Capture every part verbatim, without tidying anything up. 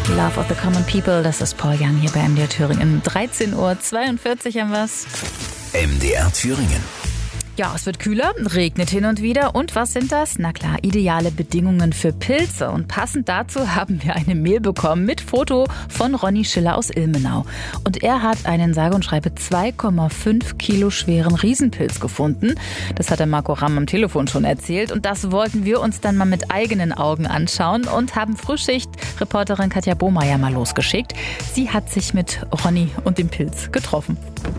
Love of the Common People, das ist Paul Jan hier bei M D R Thüringen. dreizehn Uhr zweiundvierzig haben wir's. M D R Thüringen. Ja, es wird kühler, regnet hin und wieder. Und was sind das? Na klar, ideale Bedingungen für Pilze. Und passend dazu haben wir eine Mail bekommen mit Foto von Ronny Schiller aus Ilmenau. Und er hat einen sage und schreibe zwei Komma fünf Kilo schweren Riesenpilz gefunden. Das hat der Marco Ramm am Telefon schon erzählt. Und das wollten wir uns dann mal mit eigenen Augen anschauen und haben Frühschicht-Reporterin Katja Bohmeier mal losgeschickt. Sie hat sich mit Ronny und dem Pilz getroffen.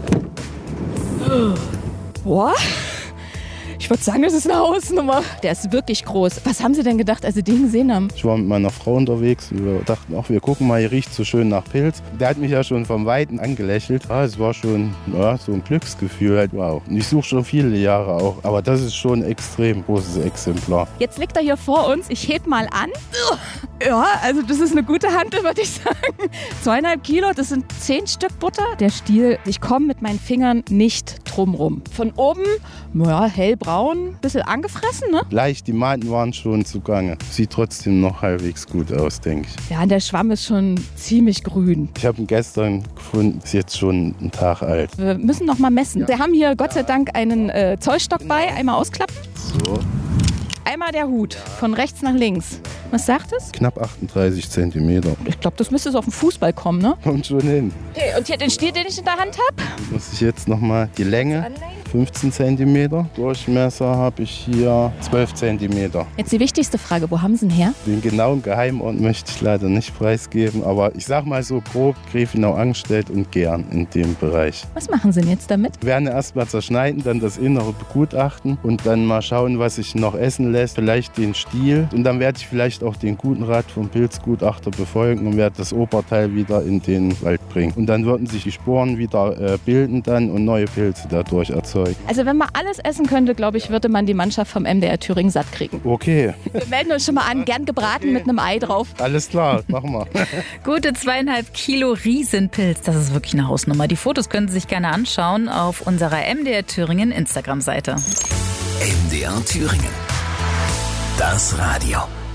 Boah, ich würde sagen, das ist eine Hausnummer. Der ist wirklich groß. Was haben Sie denn gedacht, als Sie den gesehen haben? Ich war mit meiner Frau unterwegs und wir dachten, ach, wir gucken mal, hier riecht so schön nach Pilz. Der hat mich ja schon vom Weiten angelächelt. Ja, es war schon ja, so ein Glücksgefühl. Halt, wow. Und ich suche schon viele Jahre auch, aber das ist schon ein extrem großes Exemplar. Jetzt liegt er hier vor uns. Ich heb mal an. Ja, also das ist eine gute Handel, würde ich sagen. Zweieinhalb Kilo, das sind zehn Stück Butter. Der Stiel, ich komme mit meinen Fingern nicht drum rum. Von oben, ja, hellbraun, bisschen angefressen, ne? Leicht, die Maden waren schon zugange. Sieht trotzdem noch halbwegs gut aus, denke ich. Ja, und der Schwamm ist schon ziemlich grün. Ich habe ihn gestern gefunden, ist jetzt schon einen Tag alt. Wir müssen noch mal messen. Wir haben hier Gott sei Dank einen äh, Zollstock bei. Einmal ausklappen. So. Einmal der Hut, von rechts nach links. Was sagt es? Knapp achtunddreißig Zentimeter. Ich glaube, das müsste so auf den Fußball kommen, ne? Kommt schon hin. Okay, und hier den Stiel, den ich in der Hand habe? Muss ich jetzt nochmal die Länge, fünfzehn Zentimeter. Durchmesser habe ich hier zwölf Zentimeter. Jetzt die wichtigste Frage, wo haben Sie ihn her? Den genauen Geheimort möchte ich leider nicht preisgeben, aber ich sag mal so grob, Grefenau-Angstedt und Gern in dem Bereich. Was machen Sie denn jetzt damit? Wir werden erst mal zerschneiden, dann das Innere begutachten und dann mal schauen, was sich noch essen lässt. Vielleicht den Stiel und dann werde ich vielleicht auch den guten Rat vom Pilzgutachter befolgen und werde das Oberteil wieder in den Wald bringen. Und dann würden sich die Sporen wieder äh, bilden dann und neue Pilze dadurch erzeugen. Also wenn man alles essen könnte, glaube ich, würde man die Mannschaft vom M D R Thüringen satt kriegen. Okay. Wir melden uns schon mal an, gern gebraten okay. Mit einem Ei drauf. Alles klar, machen wir. Gute zweieinhalb Kilo Riesenpilz, das ist wirklich eine Hausnummer. Die Fotos können Sie sich gerne anschauen auf unserer M D R Thüringen Instagram-Seite. M D R Thüringen. Das Radio.